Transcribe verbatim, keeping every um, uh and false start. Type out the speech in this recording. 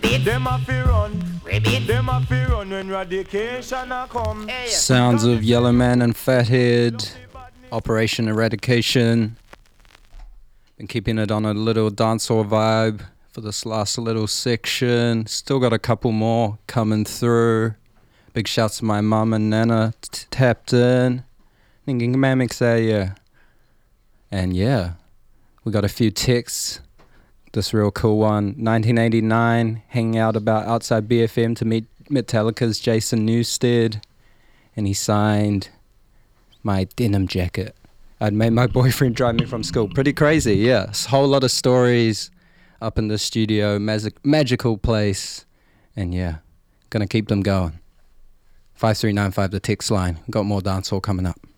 Them a fi run, them a fi run when eradication a come. Sounds of Yellow Man and Fathead, Operation Eradication. Been keeping it on a little dancehall vibe for this last little section. Still got a couple more coming through. Big shouts to my mum and Nana t- tapped in. Yeah. And yeah, we got a few texts. This real cool one. nineteen eighty-nine, hanging out about outside B F M to meet Metallica's Jason Newsted. And he signed my denim jacket. I'd made my boyfriend drive me from school. Pretty crazy, yeah. A whole lot of stories up in the studio. Magic, magical place. And yeah, gonna keep them going. five three nine five the text line. Got more dancehall coming up.